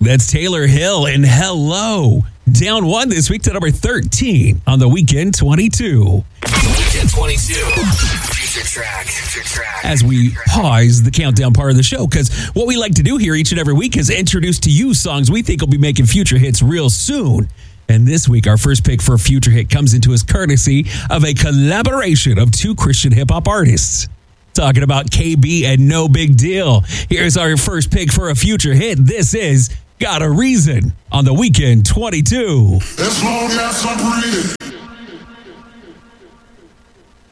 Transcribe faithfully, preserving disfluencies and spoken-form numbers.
That's Taylor Hill and Hello. Down one this week to number thirteen on the Weekend twenty-two. Weekend twenty-two. Future track. Future track. As we pause the countdown part of the show, because what we like to do here each and every week is introduce to you songs we think will be making future hits real soon. And this week, our first pick for a future hit comes into us courtesy of a collaboration of two Christian hip-hop artists. Talking about K B and No Big Deal. Here's our first pick for a future hit. This is Got a Reason on the Weekend twenty-two. As long as I'm breathing.